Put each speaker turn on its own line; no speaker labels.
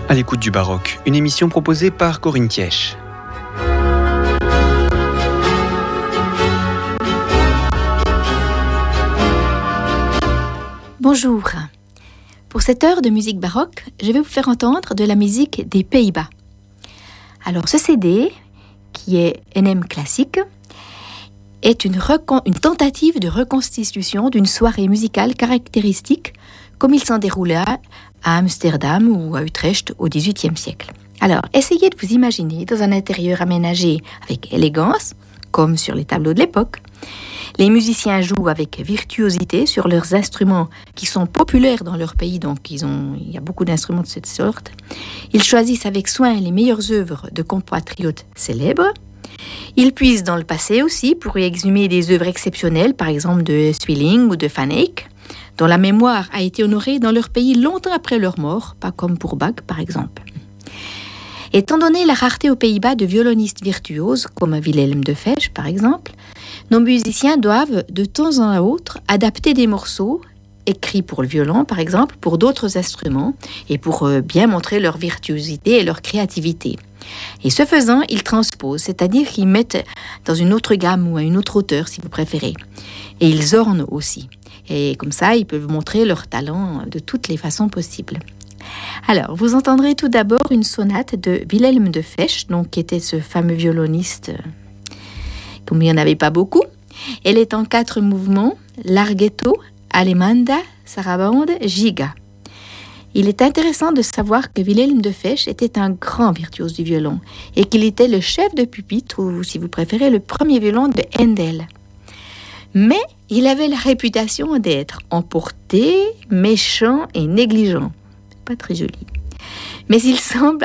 À l'écoute du baroque, une émission proposée par Corinne Thièche.
Bonjour. Pour cette heure de musique baroque, je vais vous faire entendre de la musique des Pays-Bas. Alors ce CD, qui est NM classique, est une tentative de reconstitution d'une soirée musicale caractéristique comme il s'en déroulait à Amsterdam ou à Utrecht au XVIIIe siècle. Alors, essayez de vous imaginer dans un intérieur aménagé avec élégance, comme sur les tableaux de l'époque. Les musiciens jouent avec virtuosité sur leurs instruments qui sont populaires dans leur pays, donc il y a beaucoup d'instruments de cette sorte. Ils choisissent avec soin les meilleures œuvres de compatriotes célèbres. Ils puisent dans le passé aussi pour y exhumer des œuvres exceptionnelles, par exemple de Sweelinck ou de Van Eyck, dont la mémoire a été honorée dans leur pays longtemps après leur mort, pas comme pour Bach par exemple. Étant donné la rareté aux Pays-Bas de violonistes virtuoses, comme Willem de Fesch par exemple, nos musiciens doivent de temps en autre adapter des morceaux écrits pour le violon par exemple, pour d'autres instruments, et pour bien montrer leur virtuosité et leur créativité. Et ce faisant, ils transposent, c'est-à-dire qu'ils mettent dans une autre gamme ou à une autre hauteur si vous préférez. Et ils ornent aussi. Et comme ça, ils peuvent montrer leur talent de toutes les façons possibles. Alors, vous entendrez tout d'abord une sonate de Willem de Fesch, donc qui était ce fameux violoniste, comme il n'y en avait pas beaucoup. Elle est en 4 mouvements, larghetto, allemanda, sarabande, giga. Il est intéressant de savoir que Willem de Fesch était un grand virtuose du violon et qu'il était le chef de pupitre, ou si vous préférez, le premier violon de Handel. Mais il avait la réputation d'être emporté, méchant et négligent. Pas très joli. Mais il semble